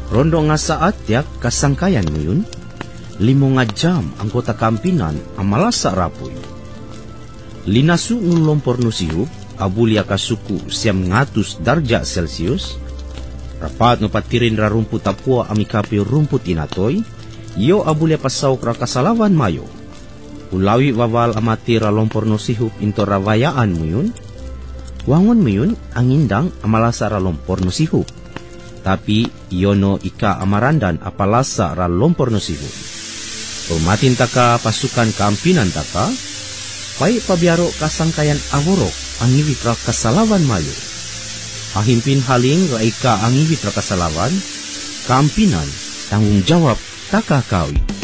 Rondo nga saat yak kasangkayan mo yun, 5 jam anggota kampinan amalasa rapoy. Linasu ngulompor no sihup, abulya kasuku siyam ngatus darja Celsius, rapat no patirin ra rumput tapua amikapi rumput inatoy, yo abulya pasawk ra kasalawan mayo. Ulawi wawal amati ra lompor no sihup into rawayaan mo yun, wangon mo yun ang indang amalasa ra lompor no sihup. Tapi yono ika amarandan apalasa ra lompor no sihup. Pumatin taka pasukan kampinan taka, pay pabiaro kasangkayan aworok ang iwit ra kasalawan mayo. Ahimpin haling ra ika ang iwit ra kasalawan, kampinan tanggung jawab taka kawi.